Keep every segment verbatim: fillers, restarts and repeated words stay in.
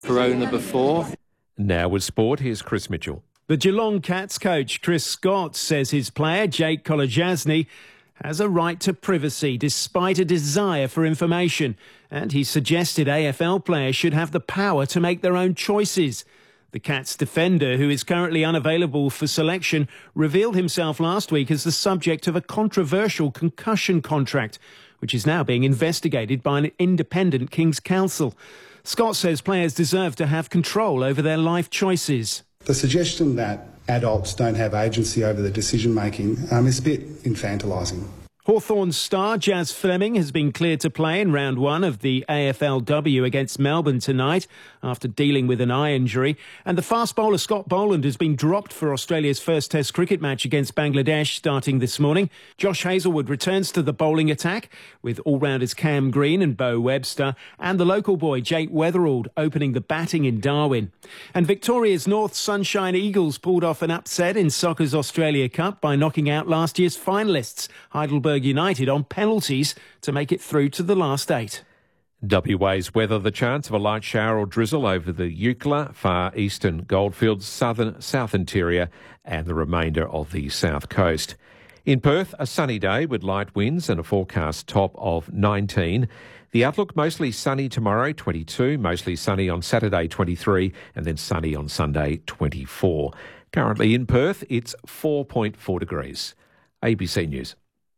Corona before. Now with sport, here's Chris Mitchell. The Geelong Cats coach Chris Scott says his player Jake Kolodjasny has a right to privacy despite a desire for information, and he suggested A F L players should have the power to make their own choices. The Cats defender, who is currently unavailable for selection, revealed himself last week as the subject of a controversial concussion contract, which is now being investigated by an independent King's Counsel. Scott says players deserve to have control over their life choices. The suggestion that adults don't have agency over the decision-making um, is a bit infantilising. Hawthorns star Jazz Fleming has been cleared to play in round one of the A F L W against Melbourne tonight after dealing with an eye injury. And the fast bowler Scott Boland has been dropped for Australia's first Test cricket match against Bangladesh starting this morning. Josh Hazlewood returns to the bowling attack with all-rounders Cam Green and Beau Webster, and the local boy Jake Weatherald opening the batting in Darwin. And Victoria's North Sunshine Eagles pulled off an upset in soccer's Australia Cup by knocking out last year's finalists, Heidelberg United, on penalties to make it through to the last eight. W A's weather, the chance of a light shower or drizzle over the Eucla, far eastern Goldfields, southern, south interior and the remainder of the south coast. In Perth, a sunny day with light winds and a forecast top of nineteen. The outlook, mostly sunny tomorrow, twenty-two, mostly sunny on Saturday, twenty-three, and then sunny on Sunday, twenty-four. Currently in Perth, it's four point four degrees. A B C News.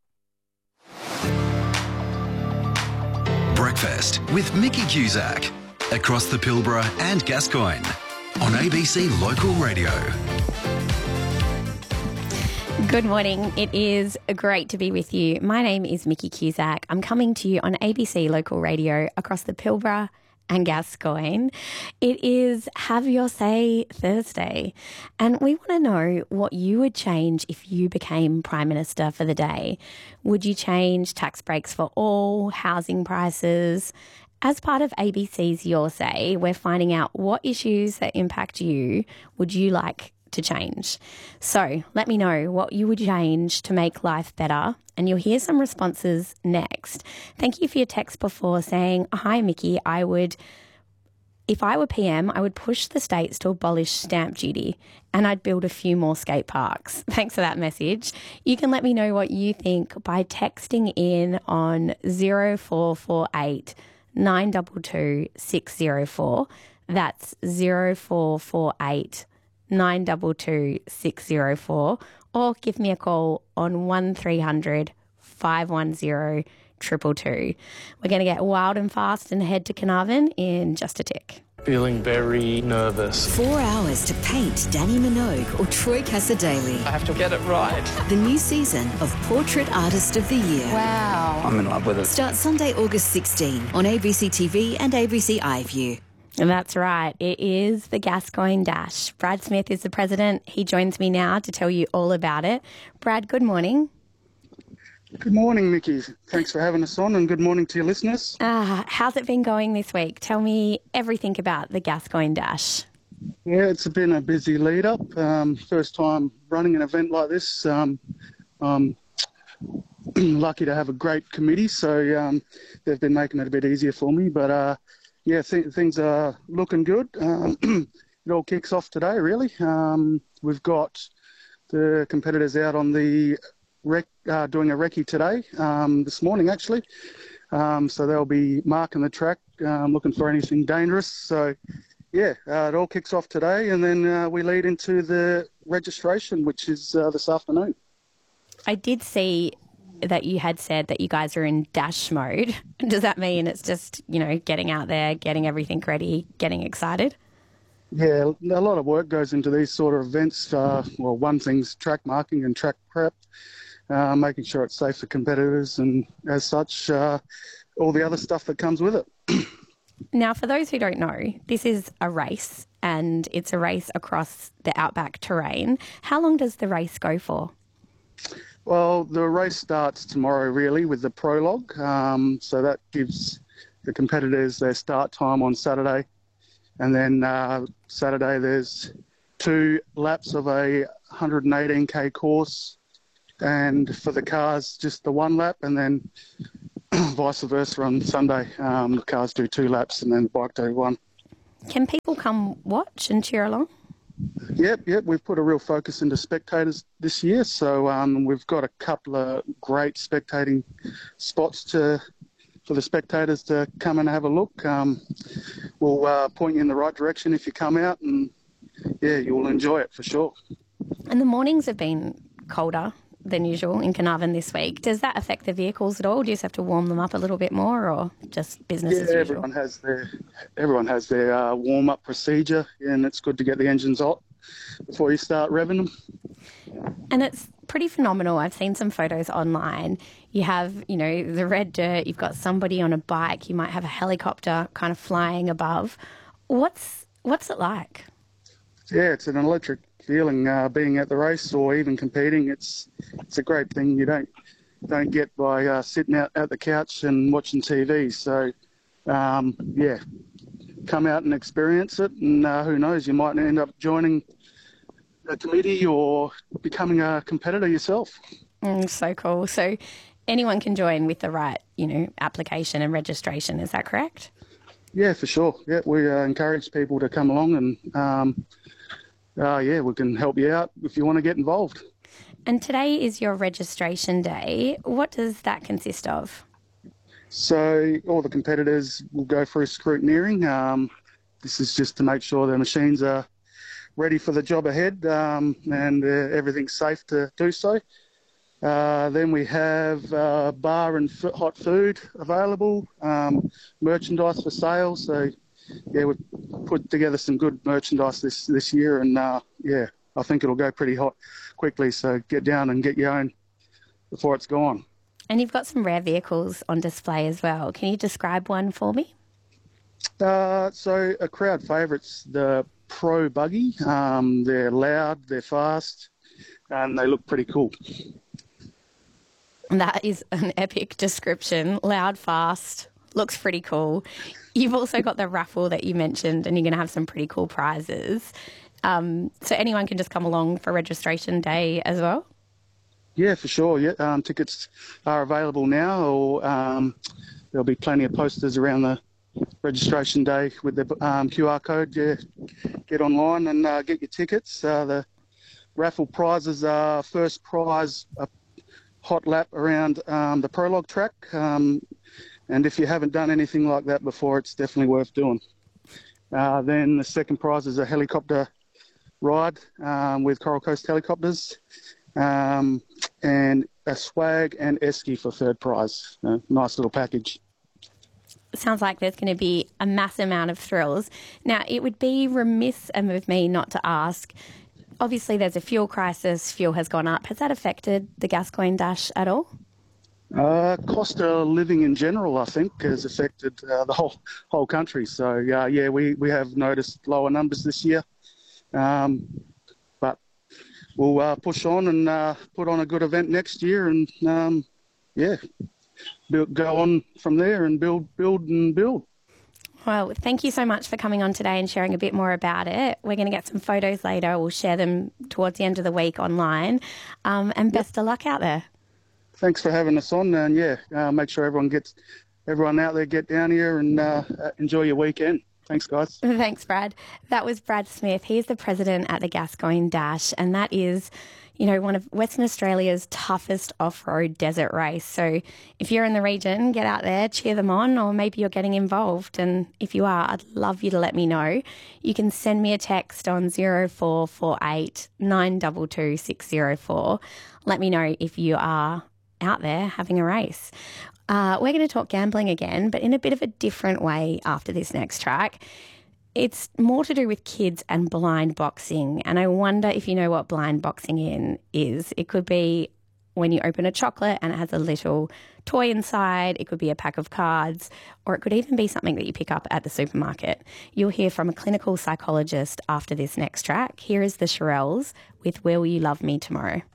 Breakfast with Mickey Cusack across the Pilbara and Gascoyne on A B C Local Radio. Good morning. It is great to be with you. My name is Mickey Cusack. I'm coming to you on A B C Local Radio across the Pilbara and Gascoyne. It is Have Your Say Thursday, and we want to know what you would change if you became Prime Minister for the day. Would you change tax breaks for all, housing prices? As part of A B C's Your Say, we're finding out what issues that impact you would you like to change. So let me know what you would change to make life better, and you'll hear some responses next. Thank you for your text before saying, hi Mickey, I would, if I were P M, I would push the states to abolish stamp duty and I'd build a few more skate parks. Thanks for that message. You can let me know what you think by texting in on zero four four eight nine two two six zero four. That's zero four four eight nine two two six zero four, or give me a call on one three hundred five one zero two two two. We're going to get wild and fast and head to Carnarvon in just a tick. Feeling very nervous. Four hours to paint Danny Minogue or Troy Cassar-Daley. I have to get it right. The new season of Portrait Artist of the Year. Wow. I'm in love with it. Starts Sunday, August sixteenth on A B C T V and A B C iView. And that's right. It is the Gascoyne Dash. Brad Smith is the president. He joins me now to tell you all about it. Brad, good morning. Good morning, Mickey. Thanks for having us on, and good morning to your listeners. Uh, how's it been going this week? Tell me everything about the Gascoyne Dash. Yeah, it's been a busy lead-up. Um, first time running an event like this. Um, I'm lucky to have a great committee, so um, they've been making it a bit easier for me. But, uh, yeah, th- things are looking good. Um, it all kicks off today, really. Um, we've got the competitors out on the Rec, uh, doing a recce today, um, this morning actually. Um, so they'll be marking the track, um, looking for anything dangerous. So, yeah, uh, it all kicks off today, and then uh, we lead into the registration, which is uh, this afternoon. I did see that you had said that you guys are in dash mode. Does that mean it's just, you know, getting out there, getting everything ready, getting excited? Yeah, a lot of work goes into these sort of events. Uh, well, one thing's track marking and track prep. Uh, making sure it's safe for competitors, and as such, uh, all the other stuff that comes with it. Now, for those who don't know, this is a race, and it's a race across the outback terrain. How long does the race go for? Well, the race starts tomorrow, really, with the prologue. Um, so that gives the competitors their start time on Saturday. And then uh, Saturday there's two laps of a one hundred eighteen k course. And for the cars, just the one lap, and then vice versa on Sunday. Um, the cars do two laps and then the bike do one. Can people come watch and cheer along? Yep, yep. We've put a real focus into spectators this year, so um, we've got a couple of great spectating spots to for the spectators to come and have a look. Um, we'll uh, point you in the right direction if you come out, and yeah, you'll enjoy it for sure. And the mornings have been colder than usual in Carnarvon this week. Does that affect the vehicles at all? Do you just have to warm them up a little bit more, or just business yeah, as usual? everyone has their everyone has their uh, warm up procedure, and it's good to get the engines hot before you start revving them. And it's pretty phenomenal. I've seen some photos online. You have, you know, the red dirt. You've got somebody on a bike. You might have a helicopter kind of flying above. What's what's it like? Yeah, it's an electric feeling uh, being at the race or even competing. It's it's a great thing you don't don't get by uh, sitting out at the couch and watching T V. So um, yeah, come out and experience it, and uh, who knows, you might end up joining a committee or becoming a competitor yourself. Mm, so cool. So anyone can join with the right, you know, application and registration. Is that correct? Yeah, for sure. Yeah, we uh, encourage people to come along, and um, uh, yeah, we can help you out if you want to get involved. And today is your registration day. What does that consist of? So all the competitors will go through scrutineering. Um, this is just to make sure the machines are ready for the job ahead, um, and uh, everything's safe to do so. Uh, then we have uh, bar and f- hot food available, um, merchandise for sale. So, yeah, we've put together some good merchandise this, this year, and, uh, yeah, I think it'll go pretty hot quickly. So get down and get your own before it's gone. And you've got some rare vehicles on display as well. Can you describe one for me? Uh, so a crowd favourite's the Pro Buggy. Um, they're loud, they're fast, and they look pretty cool. That is an epic description. Loud, fast, looks pretty cool. You've also got the raffle that you mentioned, and you're going to have some pretty cool prizes. Um, so anyone can just come along for registration day as well? Yeah, for sure. Yeah, um, tickets are available now, or um, there'll be plenty of posters around the registration day with the um, Q R code. Yeah, get online and uh, get your tickets. Uh, the raffle prizes are first prize a hot lap around um, the prologue track, um, and if you haven't done anything like that before, it's definitely worth doing. Uh, then the second prize is a helicopter ride um, with Coral Coast Helicopters, um, and a swag and esky for third prize. Uh, nice little package. Sounds like there's going to be a massive amount of thrills. Now, it would be remiss of me not to ask, obviously there's a fuel crisis, fuel has gone up. Has that affected the Gascoyne Dash at all? Uh, cost of living in general, I think, has affected uh, the whole whole country. So, uh, yeah, we, we have noticed lower numbers this year. Um, but we'll uh, push on and uh, put on a good event next year, and, um, yeah, build, go on from there and build, build and build. Well, thank you so much for coming on today and sharing a bit more about it. We're going to get some photos later. We'll share them towards the end of the week online. Um, and best yep. of luck out there. Thanks for having us on. And, yeah, uh, make sure everyone gets everyone out there, get down here and uh, enjoy your weekend. Thanks, guys. Thanks, Brad. That was Brad Smith. He's the president at the Gascoyne Dash, and that is, you know, one of Western Australia's toughest off-road desert race. So if you're in the region, get out there, cheer them on, or maybe you're getting involved. And if you are, I'd love you to let me know. You can send me a text on zero four four eight nine two two six zero four. Let me know if you are out there having a race. Uh, we're going to talk gambling again, but in a bit of a different way after this next track. It's more to do with kids and blind boxing, and I wonder if you know what blind boxing in is. It could be when you open a chocolate and it has a little toy inside. It could be a pack of cards, or it could even be something that you pick up at the supermarket. You'll hear from a clinical psychologist after this next track. Here is the Shirelles with Will You Love Me Tomorrow?